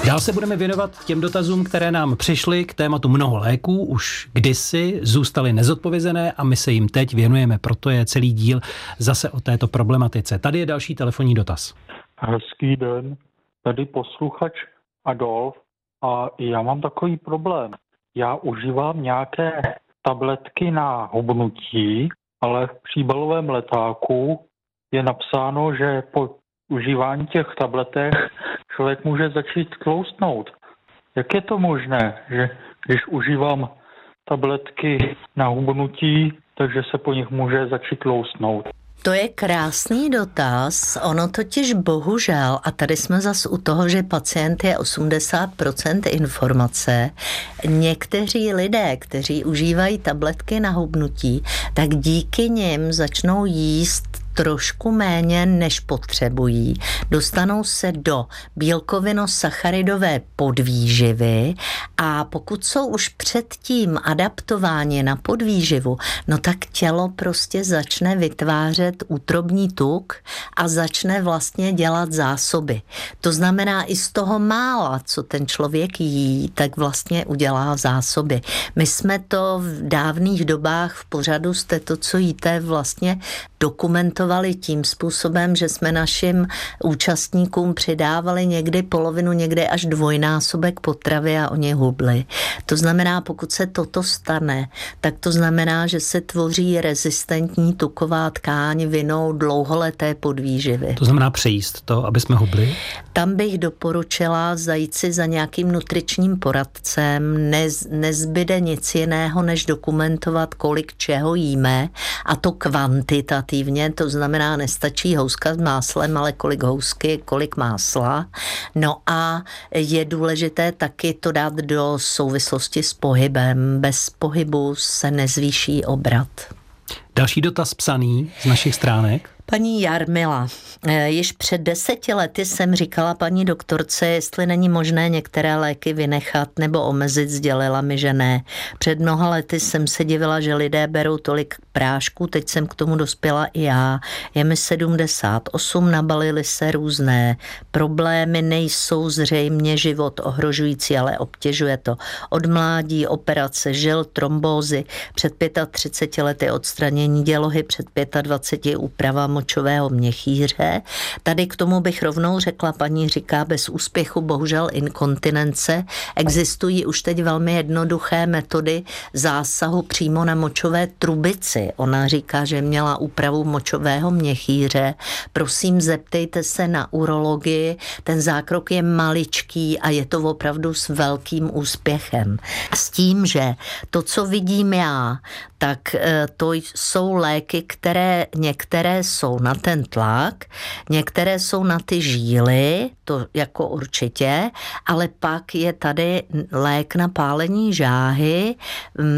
Dál se budeme věnovat těm dotazům, které nám přišly k tématu mnoho léků, už kdysi zůstaly nezodpovězené a my se jim teď věnujeme, proto je celý díl zase o této problematice. Tady je další telefonní dotaz. Hezký den, tady posluchač Adolf a já mám takový problém. Já užívám nějaké tabletky na hubnutí, ale v příbalovém letáku je napsáno, že po užívání těch tabletek člověk může začít tloustnout. Jak je to možné, že když užívám tabletky na hubnutí, takže se po nich může začít tloustnout? To je krásný dotaz, ono totiž bohužel, a tady jsme zas u toho, že pacient je 80% informace, někteří lidé, kteří užívají tabletky na hubnutí, tak díky nim začnou jíst trošku méně, než potřebují. Dostanou se do bílkovino-sacharidové podvýživy a pokud jsou už předtím adaptováni na podvýživu, no tak tělo prostě začne vytvářet útrobní tuk a začne vlastně dělat zásoby. To znamená i z toho mála, co ten člověk jí, tak vlastně udělá zásoby. My jsme to v dávných dobách v pořadu Jste to, co jíte, vlastně dokumentovali tím způsobem, že jsme našim účastníkům přidávali někdy polovinu, někdy až dvojnásobek potravy a oni hubli. To znamená, pokud se toto stane, tak to znamená, že se tvoří rezistentní tuková tkáň vinou dlouholeté podvýživy. To znamená přejíst to, aby jsme hubli? Tam bych doporučila zajít si za nějakým nutričním poradcem, nezbyde nic jiného, než dokumentovat, kolik čeho jíme, a to kvantitativně, to znamená, nestačí houska s máslem, ale kolik housky, kolik másla. No a je důležité taky to dát do souvislosti s pohybem. Bez pohybu se nezvýší obrat. Další dotaz psaný z našich stránek. Paní Jarmila, již před 10 lety jsem říkala paní doktorce, jestli není možné některé léky vynechat nebo omezit, sdělila mi, že ne. Před mnoha lety jsem se divila, že lidé berou tolik prášků, teď jsem k tomu dospěla i já. Je mi 78, nabalily se různé problémy, nejsou zřejmě život ohrožující, ale obtěžuje to. Od mládí, operace žil, trombózy, před 35 lety odstranění dělohy, před 25 úprava močového měchýře. Tady k tomu bych rovnou řekla, paní říká bez úspěchu, bohužel inkontinence. Existují už teď velmi jednoduché metody zásahu přímo na močové trubici. Ona říká, že měla úpravu močového měchýře. Prosím, zeptejte se na urologii. Ten zákrok je maličký a je to opravdu s velkým úspěchem. S tím, že to, co vidím já, tak to jsou léky, které některé jsou na ten tlak, některé jsou na ty žíly, to jako určitě, ale pak je tady lék na pálení žáhy,